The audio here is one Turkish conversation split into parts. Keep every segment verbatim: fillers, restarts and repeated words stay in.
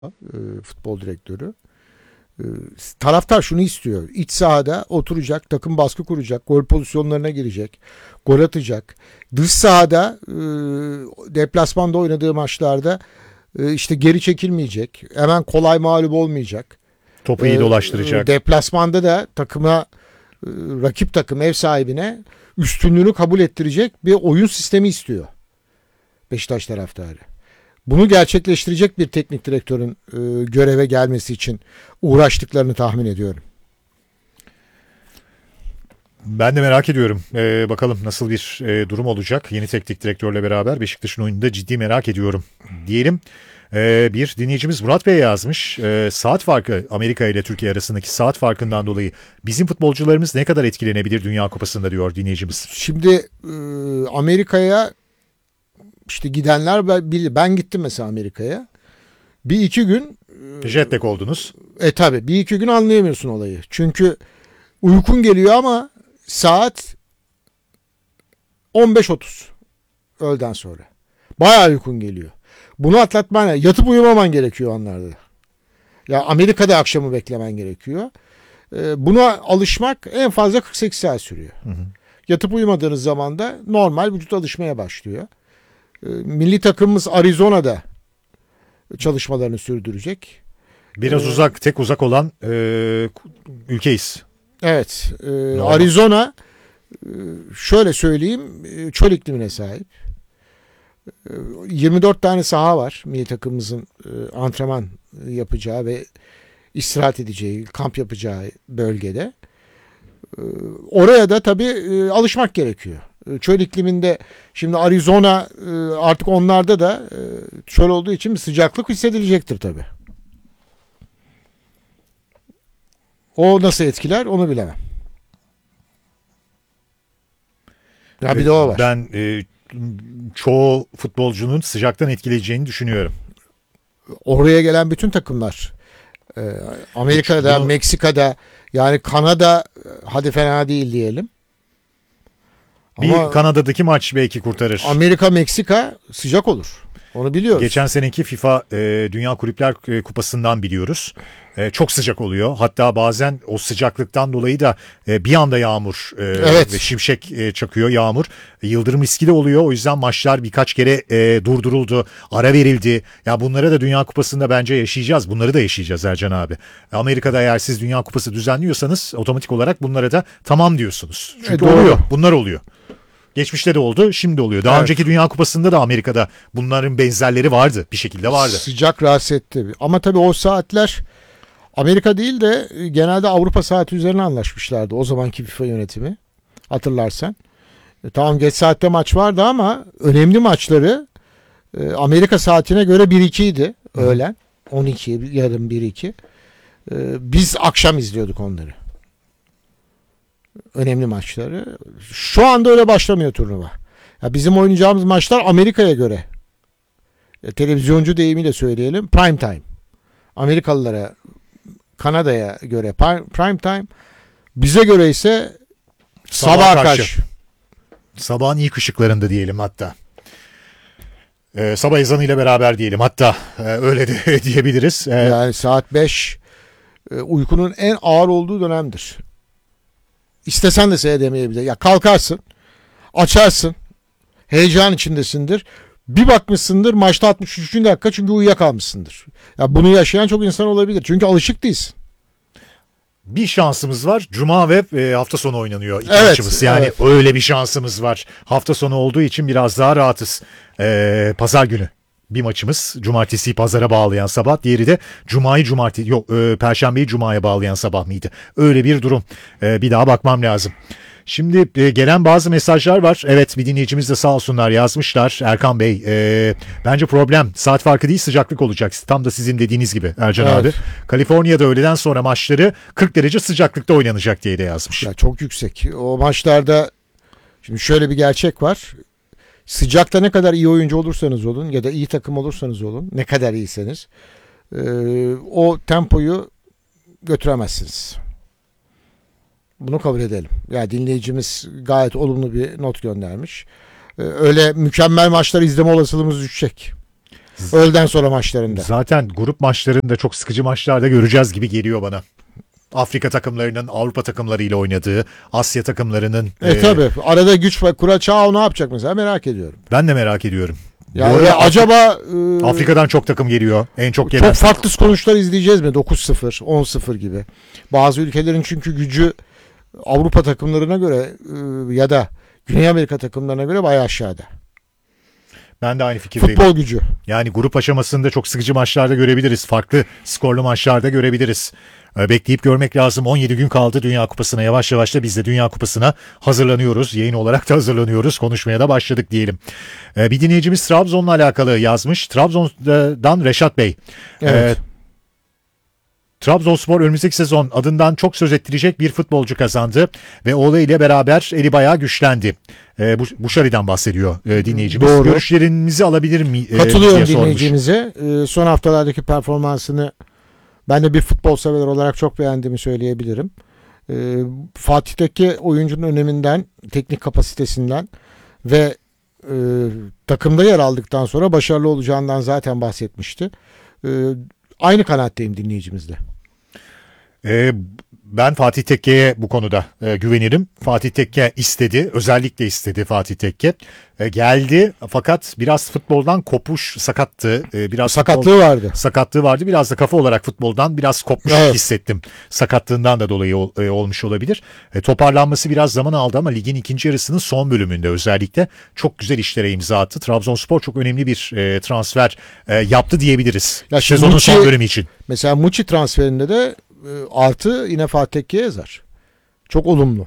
e, futbol direktörü. E, taraftar şunu istiyor. İç sahada oturacak, takım baskı kuracak, gol pozisyonlarına girecek, gol atacak. Dış sahada e, deplasmanda oynadığı maçlarda e, işte geri çekilmeyecek. Hemen kolay mağlup olmayacak. Topu iyi dolaştıracak. E, deplasmanda da takıma, e, rakip takım ev sahibine üstünlüğünü kabul ettirecek bir oyun sistemi istiyor Beşiktaş taraftarı. Bunu gerçekleştirecek bir teknik direktörün e, göreve gelmesi için uğraştıklarını tahmin ediyorum. Ben de merak ediyorum. Ee, bakalım nasıl bir e, durum olacak. Yeni teknik direktörle beraber Beşiktaş'ın oyununda ciddi merak ediyorum diyelim. Ee, bir dinleyicimiz Murat Bey yazmış. Ee, saat farkı, Amerika ile Türkiye arasındaki saat farkından dolayı bizim futbolcularımız ne kadar etkilenebilir Dünya Kupası'nda diyor dinleyicimiz. Şimdi e, Amerika'ya işte gidenler, ben, ben gittim mesela Amerika'ya. Bir iki gün E, jet lag oldunuz. E tabi bir iki gün anlayamıyorsun olayı. Çünkü uykun geliyor ama saat on beş otuz öğleden sonra. Bayağı uykun geliyor. Bunu atlatman, yatıp uyumaman gerekiyor onlarda. Ya Amerika'da akşamı beklemen gerekiyor. Ee, buna alışmak en fazla kırk sekiz saat sürüyor. Hı hı. Yatıp uyumadığınız zaman da normal vücut alışmaya başlıyor. Ee, milli takımımız Arizona'da çalışmalarını sürdürecek. Biraz ee, uzak, tek uzak olan e, ülkeyiz. Evet. E, Arizona e, şöyle söyleyeyim, e, çöl iklimine sahip. E, yirmi dört tane saha var milli takımımızın e, antrenman yapacağı ve istirahat edeceği, kamp yapacağı bölgede. E, oraya da tabii e, alışmak gerekiyor. E, çöl ikliminde şimdi Arizona e, artık onlarda da e, çöl olduğu için bir sıcaklık hissedilecektir tabii. O nasıl etkiler onu bilemem. Ya bir de o var. Ben e, çoğu futbolcunun sıcaktan etkileyeceğini düşünüyorum. Oraya gelen bütün takımlar, e, Amerika'da, Bunu... Meksika'da, yani Kanada hadi fena değil diyelim. Bir Ama Kanada'daki maç belki kurtarır. Amerika, Meksika sıcak olur. Onu biliyoruz. Geçen seneki FIFA e, Dünya Kulüpler Kupası'ndan biliyoruz. E, çok sıcak oluyor. Hatta bazen o sıcaklıktan dolayı da e, bir anda yağmur e, evet. ve şimşek e, çakıyor yağmur. E, yıldırım riski de oluyor. O yüzden maçlar birkaç kere e, durduruldu. Ara verildi. Ya bunlara da Dünya Kupası'nda bence yaşayacağız. Bunları da yaşayacağız Ercan abi. Amerika'da eğer siz Dünya Kupası düzenliyorsanız otomatik olarak bunlara da tamam diyorsunuz. Çünkü e, oluyor. Bunlar oluyor. Geçmişte de oldu, şimdi oluyor. Daha evet. önceki Dünya Kupası'nda da Amerika'da bunların benzerleri vardı. Bir şekilde vardı. Sıcak rahatsız etti. Ama tabii o saatler Amerika değil de genelde Avrupa saati üzerine anlaşmışlardı. O zamanki FIFA yönetimi. Hatırlarsan. E, tamam geç saatte maç vardı ama önemli maçları e, Amerika saatine göre bir iki idi. Öğlen. on iki yarın bir iki. E, biz akşam izliyorduk onları. Önemli maçları. Şu anda öyle başlamıyor turnuva. Ya bizim oynayacağımız maçlar Amerika'ya göre. E, televizyoncu deyimiyle söyleyelim. Prime time. Amerikalılara, Kanada'ya göre prime time. Bize göre ise sabah, sabah karşı. karşı. Sabahın ilk ışıklarında diyelim hatta. Ee, sabah ezanıyla beraber diyelim hatta. E, öyle de diyebiliriz. Ee, yani saat beş e, uykunun en ağır olduğu dönemdir. İstesen de seyredemeyebilir. Ya kalkarsın, açarsın, heyecan içindesindir. Bir bakmışsındır maçta altmış üçüncü dakika çünkü uyuyakalmışsındır. Ya bunu yaşayan çok insan olabilir. Çünkü alışık değilsin. Bir şansımız var. Cuma ve e, hafta sonu oynanıyor iki evet, maçımız. Yani evet. öyle bir şansımız var. Hafta sonu olduğu için biraz daha rahatız. E, Pazar günü bir maçımız. Cumartesiyi pazara bağlayan sabah. Diğeri de cumayı cumartesi yok e, perşembeyi cumaya bağlayan sabah mıydı? Öyle bir durum. E, bir daha bakmam lazım. Şimdi e, gelen bazı mesajlar var. Evet, bir dinleyicimiz de sağ olsunlar yazmışlar. Erkan Bey, e, bence problem saat farkı değil sıcaklık olacak. Tam da sizin dediğiniz gibi Ercan evet. abi. Kaliforniya'da öğleden sonra maçları kırk derece sıcaklıkta oynanacak diye de yazmış. Ya çok yüksek. O maçlarda şimdi şöyle bir gerçek var. Sıcakta ne kadar iyi oyuncu olursanız olun ya da iyi takım olursanız olun, ne kadar iyiyseniz e, o tempoyu götüremezsiniz. Bunu kabul edelim. Yani dinleyicimiz gayet olumlu bir not göndermiş. Ee, öyle mükemmel maçlar izleme olasılığımız düşecek. Öğleden sonra maçlarında. Zaten grup maçlarında çok sıkıcı maçlarda göreceğiz gibi geliyor bana. Afrika takımlarının Avrupa takımlarıyla oynadığı, Asya takımlarının... E, e, tabii. Arada güç ve kura çağı ne yapacak mesela merak ediyorum. Ben de merak ediyorum. Yani Bu arada acaba e, Afrika'dan çok takım geliyor. En çok gelen. çok farklı sonuçlar izleyeceğiz mi? dokuz sıfır, on sıfır gibi. Bazı ülkelerin çünkü gücü Avrupa takımlarına göre e, ya da Güney Amerika takımlarına göre bayağı aşağıda. Ben de aynı fikirdeyim. Futbol gücü. Yani grup aşamasında çok sıkıcı maçlarda görebiliriz. Farklı skorlu maçlarda görebiliriz. Ee, Bekleyip görmek lazım. on yedi gün kaldı Dünya Kupası'na. Yavaş yavaş da biz de Dünya Kupası'na hazırlanıyoruz. Yayın olarak da hazırlanıyoruz. Konuşmaya da başladık diyelim. Ee, Bir dinleyicimiz Trabzon'la alakalı yazmış. Trabzon'dan Reşat Bey. Evet. Ee, Trabzonspor önümüzdeki sezon adından çok söz ettirecek bir futbolcu kazandı ve oğlu ile beraber eli bayağı güçlendi. Ee, bu Buşari'den bahsediyor e, dinleyicimiz. Doğru. Görüşlerinizi alabilir mi? E, Katılıyorum diye sormuş. dinleyicimize. E, son haftalardaki performansını ben de bir futbol sever olarak çok beğendiğimi söyleyebilirim. E, Fatih'teki oyuncunun öneminden, teknik kapasitesinden ve e, takımda yer aldıktan sonra başarılı olacağından zaten bahsetmişti. E, aynı kanaatteyim dinleyicimizle. Ee, ben Fatih Tekke'ye bu konuda e, güvenirim. Fatih Tekke istedi. Özellikle istedi Fatih Tekke. E, geldi fakat biraz futboldan kopuş, sakattı. E, biraz Sakatlığı futbol, vardı. sakatlığı vardı. Biraz da kafa olarak futboldan biraz kopmuş Evet. hissettim. Sakatlığından da dolayı ol, e, olmuş olabilir. E, toparlanması biraz zaman aldı ama ligin ikinci yarısının son bölümünde özellikle çok güzel işlere imza attı. Trabzonspor çok önemli bir e, transfer e, yaptı diyebiliriz. Ya şimdi Sezonun Muçi- son bölümü için. Mesela Muçi transferinde de e, artı yine Fatih Tekke'ye yazar. Çok olumlu.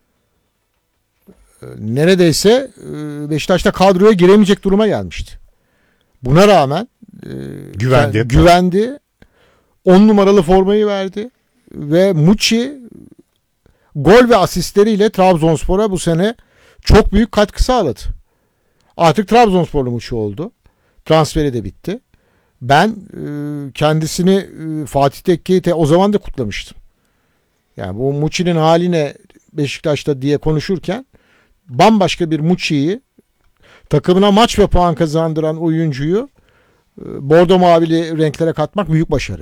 E, Neredeyse e, Beşiktaş'ta kadroya giremeyecek duruma gelmişti. Buna rağmen e, Güvendi. yani güvendi. on numaralı formayı verdi ve Muçi gol ve asistleriyle Trabzonspor'a bu sene çok büyük katkı sağladı. Artık Trabzonsporlu Muçi oldu. Transferi de bitti. Ben e, kendisini e, Fatih Tekke'yi te- o zaman da kutlamıştım. Yani bu Muçi'nin haline Beşiktaş'ta diye konuşurken bambaşka bir Muçi'yi, takımına maç ve puan kazandıran oyuncuyu e, bordo mavili renklere katmak büyük başarı.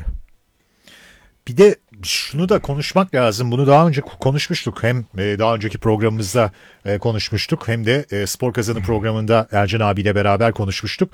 Bir de şunu da konuşmak lazım. Bunu daha önce konuşmuştuk. Hem e, daha önceki programımızda e, konuşmuştuk. Hem de e, Spor Kazanı programında Ercan abiyle beraber konuşmuştuk.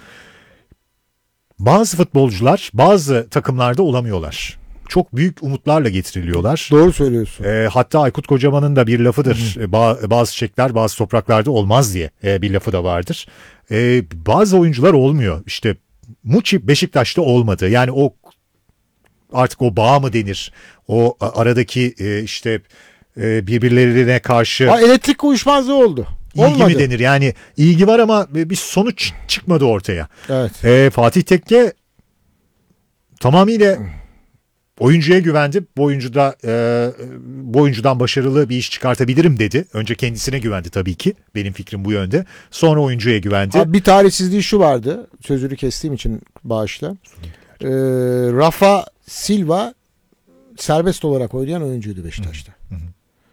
Bazı futbolcular bazı takımlarda olamıyorlar. Çok büyük umutlarla getiriliyorlar. Doğru söylüyorsun. E, hatta Aykut Kocaman'ın da bir lafıdır. E, ba- bazı çiçekler bazı topraklarda olmaz diye e, bir lafı da vardır. E, bazı oyuncular olmuyor. İşte Muçi Beşiktaş'ta olmadı. Yani o artık o bağ mı denir? O aradaki e, işte e, birbirlerine karşı Ha, elektrik uyuşmazlığı oldu. ilgi Olmadı. mi denir? Yani ilgi var ama bir sonuç çıkmadı ortaya. Evet. E, Fatih Tekke tamamıyla oyuncuya güvendi. Bu oyuncuda e, bu oyuncudan başarılı bir iş çıkartabilirim dedi. Önce kendisine güvendi tabii ki. Benim fikrim bu yönde. Sonra oyuncuya güvendi. Ha, bir tarihsizliği şu vardı. Sözünü kestiğim için bağışla. Ee, Rafa Silva serbest olarak oynayan oyuncuydu Beşiktaş'ta. Hı hı.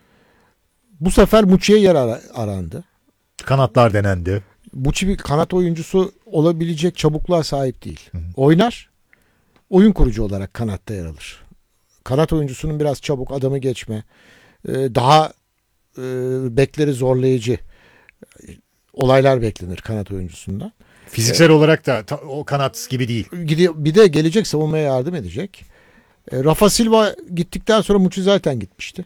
Bu sefer Muçi'ye yer ara- arandı. Kanatlar denendi. Muçi bir kanat oyuncusu olabilecek çabukluğa sahip değil. Hı hı. Oynar. Oyun kurucu olarak kanatta yer alır. Kanat oyuncusunun biraz çabuk adamı geçme, e, daha e, bekleri zorlayıcı olaylar beklenir kanat oyuncusundan. Fiziksel olarak da ta- o kanat gibi değil. Gidiyor, bir de gelecek savunmaya yardım edecek. E, Rafa Silva gittikten sonra Muçi zaten gitmişti.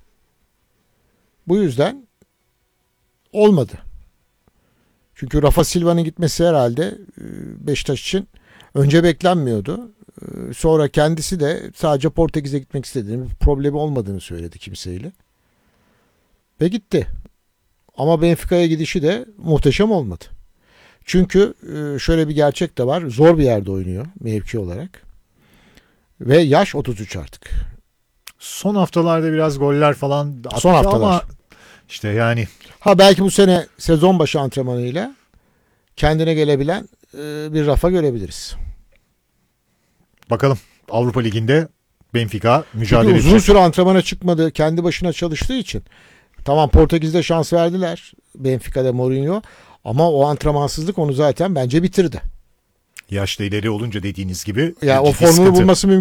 Bu yüzden olmadı. Çünkü Rafa Silva'nın gitmesi herhalde e, Beşiktaş için önce beklenmiyordu. E, sonra kendisi de sadece Portekiz'e gitmek istediğini, bir problemi olmadığını söyledi kimseyle. Ve gitti. Ama Benfica'ya gidişi de muhteşem olmadı. Çünkü e, şöyle bir gerçek de var. Zor bir yerde oynuyor mevki olarak. Ve yaş otuz üç artık. Son haftalarda biraz goller falan attı Son haftalar. ama işte yani Ha belki bu sene sezon başı antrenmanıyla kendine gelebilen e, bir Rafa görebiliriz. bakalım Avrupa Ligi'nde Benfica Çünkü mücadele uzun edecek. süre antrenmana çıkmadı. Kendi başına çalıştığı için. Tamam Portekiz'de şans verdiler. Benfica'da Mourinho. Ama o antrenmansızlık onu zaten bence bitirdi. Yaşta ileri olunca dediğiniz gibi Ya o ciddi formülü sıkıntı. bulması mümkün